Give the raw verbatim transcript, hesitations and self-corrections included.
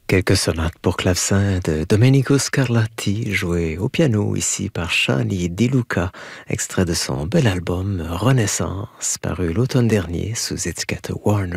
Quelques sonates pour clavecin de Domenico Scarlatti, jouées au piano ici par Charlie Di Luca, extrait de son bel album Renaissance, paru l'automne dernier sous étiquette Warner.